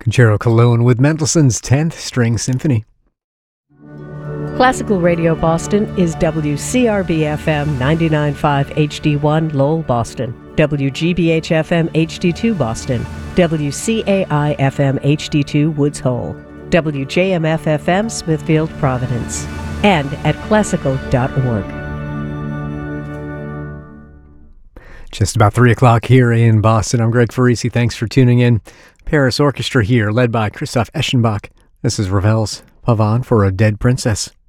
Concerto Cologne with Mendelssohn's 10th String Symphony. Classical Radio Boston is WCRB-FM 99.5 HD1 Lowell, Boston, WGBH-FM HD2 Boston, WCAI-FM HD2 Woods Hole, WJMF-FM Smithfield, Providence, and at classical.org. Just about 3 o'clock here in Boston. I'm Greg Farisi. Thanks for tuning in. Paris Orchestra here, led by Christoph Eschenbach. This is Ravel's Pavane for a Dead Princess.